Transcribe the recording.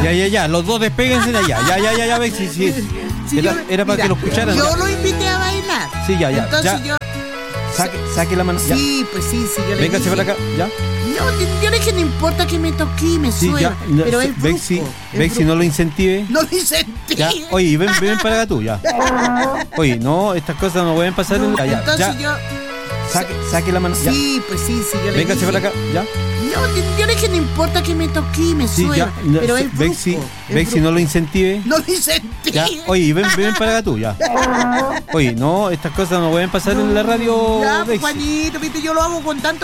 Ya, los dos despéguense de allá. Ya, Bexi, sí. Era para que lo escucharan. Yo lo invité a bailar. Sí, ya. Entonces ya. Saque la mano. Sí, pues sí, yo le Véngase dije. para acá, ya. No, yo le dije, no importa que me toque y me Sí, suena. ya. Pero es Bexi, brusco. no lo incentive. No lo sentí. Ya. Oye, ven para acá tú, ya. Oye, no, estas cosas no pueden pasar en ya. Entonces yo. Saque la mano. Ya. Sí, pues sí, yo le Véngase dije. para acá, ya. No, yo le dije, no importa que me toque y me Sí, suena. ya. Pero es Bexi, brusco. no lo incentive. No lo sentí. Ya. Oye, ven para acá tú, ya. Oye, no, estas cosas no pueden pasar en la radio. Ya, Bexi. Juanito, viste, yo lo hago con tanto